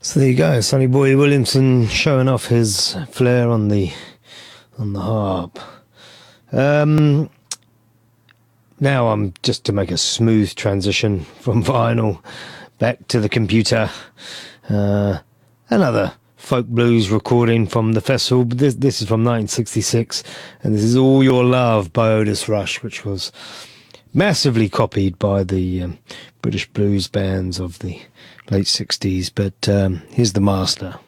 So there you go, Sonny Boy Williamson showing off his flair on the harp. Now I'm just to make a smooth transition from vinyl back to the computer. Another folk blues recording from the festival. This is from 1966, and this is All Your Love by Otis Rush, which was massively copied by the British blues bands of the late 60s. But here's the master.